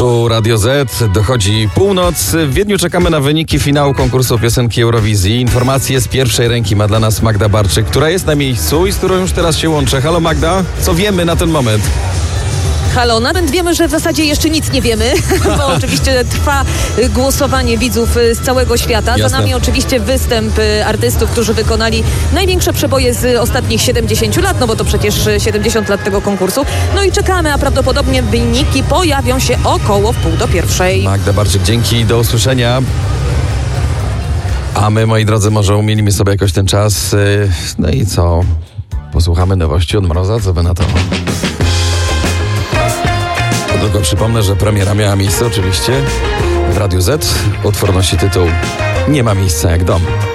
Tu Radio Z, dochodzi północ. W Wiedniu czekamy na wyniki finału konkursu piosenki Eurowizji. Informacje z pierwszej ręki ma dla nas Magda Barczyk, która jest na miejscu i z którą już teraz się łączę. Halo Magda, co wiemy na ten moment? Halo, na ten wiemy, że w zasadzie jeszcze nic nie wiemy, bo oczywiście trwa głosowanie widzów z całego świata. Jasne. Za nami oczywiście występ artystów, którzy wykonali największe przeboje z ostatnich 70 lat, no bo to przecież 70 lat tego konkursu. No i czekamy, a prawdopodobnie wyniki pojawią się około 12:30. Magda Barczyk, dzięki, do usłyszenia. A my, moi drodzy, może umilimy sobie jakoś ten czas. No i co? Posłuchamy nowości od Mroza, co wy na to? Tylko przypomnę, że premiera miała miejsce oczywiście w Radiu Z. Utwór nosi tytuł Nie ma miejsca jak dom.